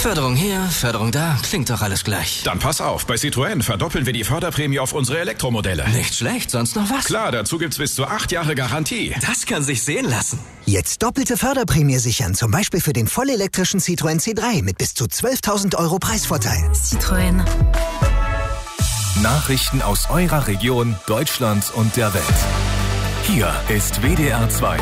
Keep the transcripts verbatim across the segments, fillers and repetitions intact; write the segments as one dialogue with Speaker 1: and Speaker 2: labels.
Speaker 1: Förderung hier, Förderung da, klingt doch alles gleich.
Speaker 2: Dann pass auf, bei Citroën verdoppeln wir die Förderprämie auf unsere Elektromodelle.
Speaker 1: Nicht schlecht, sonst noch was?
Speaker 2: Klar, dazu gibt's bis zu acht Jahre Garantie.
Speaker 1: Das kann sich sehen lassen.
Speaker 3: Jetzt doppelte Förderprämie sichern, zum Beispiel für den vollelektrischen Citroën C drei mit bis zu zwölftausend Euro Preisvorteil.
Speaker 4: Citroën.
Speaker 5: Nachrichten aus eurer Region, Deutschland und der Welt. Hier ist W D R zwei.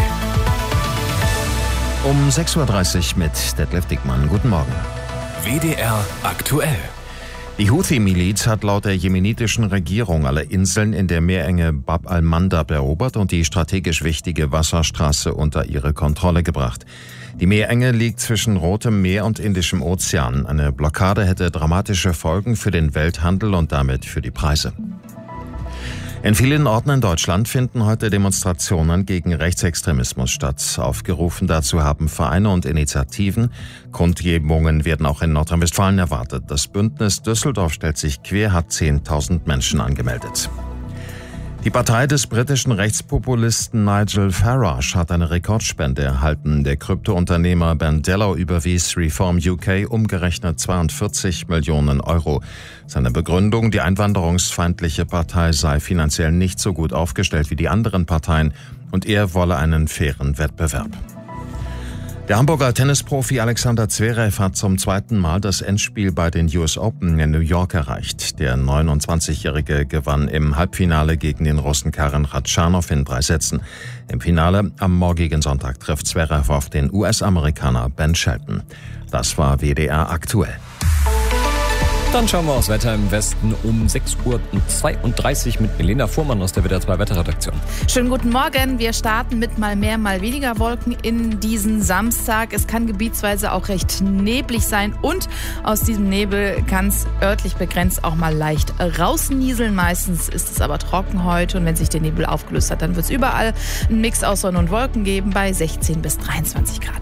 Speaker 6: Um sechs Uhr dreißig mit Detlef Dickmann. Guten Morgen.
Speaker 5: W D R aktuell.
Speaker 6: Die Houthi-Miliz hat laut der jemenitischen Regierung alle Inseln in der Meerenge Bab al-Mandab erobert und die strategisch wichtige Wasserstraße unter ihre Kontrolle gebracht. Die Meerenge liegt zwischen Rotem Meer und Indischem Ozean. Eine Blockade hätte dramatische Folgen für den Welthandel und damit für die Preise. In vielen Orten in Deutschland finden heute Demonstrationen gegen Rechtsextremismus statt. Aufgerufen dazu haben Vereine und Initiativen. Kundgebungen werden auch in Nordrhein-Westfalen erwartet. Das Bündnis Düsseldorf stellt sich quer, hat zehntausend Menschen angemeldet. Die Partei des britischen Rechtspopulisten Nigel Farage hat eine Rekordspende erhalten. Der Kryptounternehmer Bandello überwies Reform U K umgerechnet zweiundvierzig Millionen Euro. Seine Begründung, die einwanderungsfeindliche Partei sei finanziell nicht so gut aufgestellt wie die anderen Parteien und er wolle einen fairen Wettbewerb. Der Hamburger Tennisprofi Alexander Zverev hat zum zweiten Mal das Endspiel bei den U S Open in New York erreicht. Der neunundzwanzigjährige gewann im Halbfinale gegen den Russen Karen Khachanov in drei Sätzen. Im Finale am morgigen Sonntag trifft Zverev auf den U S-Amerikaner Ben Shelton. Das war W D R aktuell.
Speaker 7: Dann schauen wir aufs Wetter im Westen um sechs Uhr zweiunddreißig mit Milena Fuhrmann aus der W D R zwei Wetterredaktion.
Speaker 4: Schönen guten Morgen. Wir starten mit mal mehr, mal weniger Wolken in diesen Samstag. Es kann gebietsweise auch recht neblig sein und aus diesem Nebel kann es örtlich begrenzt auch mal leicht rausnieseln. Meistens ist es aber trocken heute und wenn sich der Nebel aufgelöst hat, dann wird es überall einen Mix aus Sonne und Wolken geben bei sechzehn bis dreiundzwanzig Grad.